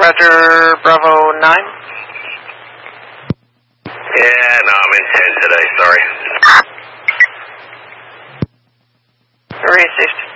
Roger, Bravo 9. Yeah, no, I'm in 10 today, sorry. Received.